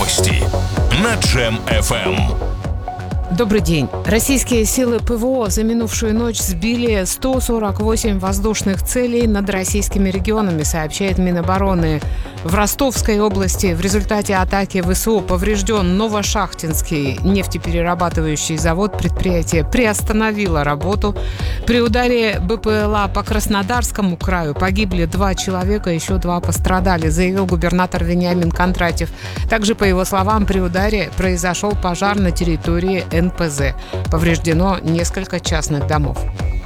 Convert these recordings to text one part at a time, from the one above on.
Новости на Джем-ФМ. Добрый день. Российские силы ПВО за минувшую ночь сбили 148 воздушных целей над российскими регионами, сообщает Минобороны. В Ростовской области в результате атаки ВСУ поврежден Новошахтинский нефтеперерабатывающий завод. Предприятие приостановило работу. При ударе БПЛА по Краснодарскому краю погибли 2 человека, еще 2 пострадали, заявил губернатор Вениамин Кондратьев. Также, по его словам, при ударе произошел пожар на территории НПЗ. Повреждено несколько частных домов.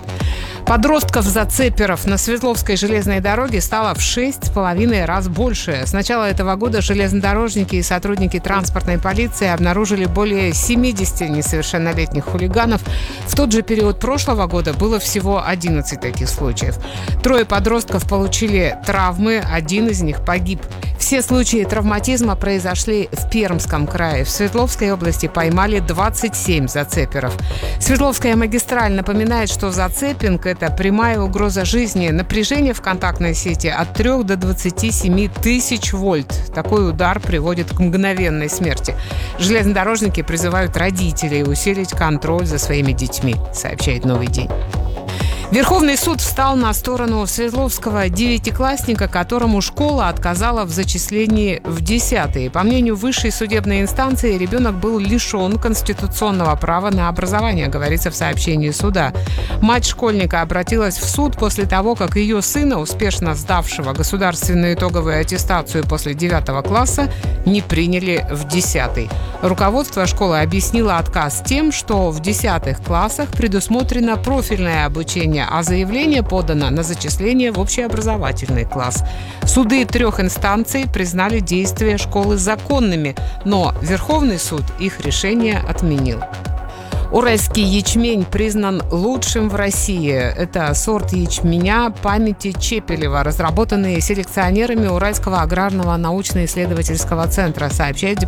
Подростков-зацеперов на Свердловской железной дороге стало в 6,5 раз больше. С начала этого года железнодорожники и сотрудники транспортной полиции обнаружили более 70 несовершеннолетних хулиганов. В тот же период прошлого года было всего 11 таких случаев. 3 подростков получили травмы, 1 из них погиб. Все случаи травматизма произошли в Пермском крае. В Свердловской области поймали 27 зацеперов. Свердловская магистраль напоминает, что зацепинг – это прямая угроза жизни. Напряжение в контактной сети от 3 до 27 тысяч вольт. Такой удар приводит к мгновенной смерти. Железнодорожники призывают родителей усилить контроль за своими детьми, сообщает «Новый день». Верховный суд встал на сторону свердловского девятиклассника, которому школа отказала в зачислении в 10-е. По мнению высшей судебной инстанции, ребенок был лишен конституционного права на образование, говорится в сообщении суда. Мать школьника обратилась в суд после того, как ее сына, успешно сдавшего государственную итоговую аттестацию после 9 класса, не приняли в 10-й. Руководство школы объяснило отказ тем, что в 10 классах предусмотрено профильное обучение, а заявление подано на зачисление в общеобразовательный класс. Суды 3 инстанций признали действия школы законными, но Верховный суд их решение отменил. Уральский ячмень признан лучшим в России. Это сорт ячменя памяти Чепелева, разработанный селекционерами Уральского аграрного научно-исследовательского центра, сообщает